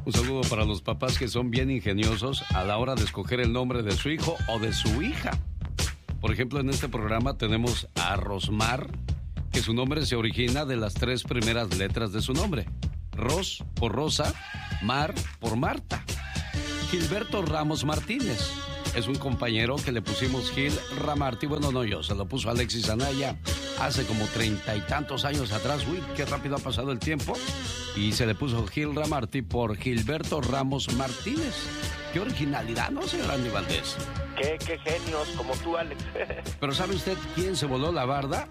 Un saludo para los papás que son bien ingeniosos a la hora de escoger el nombre de su hijo o de su hija. Por ejemplo, en este programa tenemos a Rosmar, que su nombre se origina de las 3 primeras letras de su nombre. Ros por Rosa, Mar por Marta. Gilberto Ramos Martínez. Es un compañero que le pusimos Gil Ramarty. Bueno, no yo, se lo puso Alexis Anaya hace como 30 y tantos años atrás. Uy, qué rápido ha pasado el tiempo. Y se le puso Gil Ramarty por Gilberto Ramos Martínez. Qué originalidad, ¿no, señor Andy Valdés? Qué genios, como tú, Alex. Pero ¿sabe usted quién se voló la barda?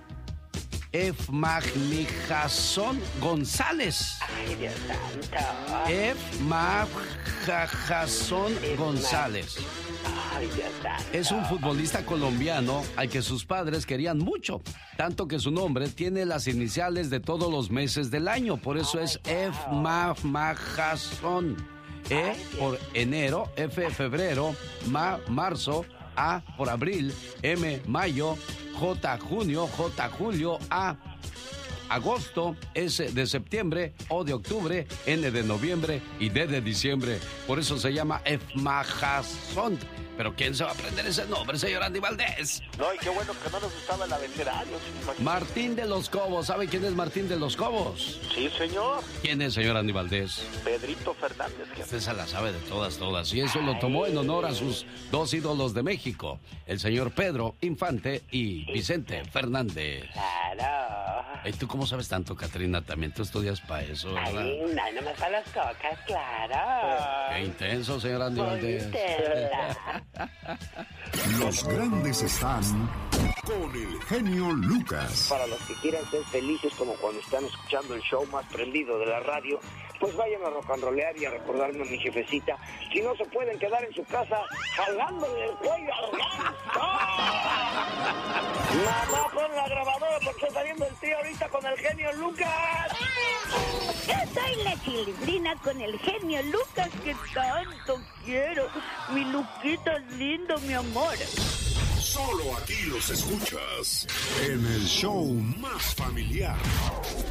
Efmagnijason González. Ay, Dios santo. Efmagnijason González. Ay, Dios santo. Es un futbolista colombiano al que sus padres querían mucho, tanto que su nombre tiene las iniciales de todos los meses del año, por eso es Efmagnijason. E por enero, F febrero, marzo, A por abril, M mayo, J junio, J julio, A agosto, S de septiembre, O de octubre, N de noviembre y D de diciembre. Por eso se llama Efmagnijason. ¿Pero quién se va a aprender ese nombre, señor Andy Valdés? No, y qué bueno que no nos gustaba el abecedario. Martín de los Cobos. ¿Sabe quién es Martín de los Cobos? Sí, señor. ¿Quién es, señor Andy Valdés? Pedrito Fernández. Usted se la sabe de todas. Y eso lo tomó en honor a sus 2 ídolos de México, el señor Pedro Infante y Vicente Fernández. Claro. ¿Y tú cómo sabes tanto, Catrina? También tú estudias para eso, ¿verdad? Ay, no, nomás para las cocas, claro. Qué intenso, señor Andy Valdés. Los grandes están con el genio Lucas. Para los que quieran ser felices como cuando están escuchando el show más prendido de la radio, pues vayan a rock and rollear y a recordarme a mi jefecita. Si no se pueden quedar en su casa jalándole el cuello al ganso. Mamá, pon la grabadora porque está saliendo el tío ahorita con el genio Lucas. Yo soy la Chilindrina con el genio Lucas que tanto quiero. Mi Luquito es lindo, mi amor. Solo aquí los escuchas en el show más familiar.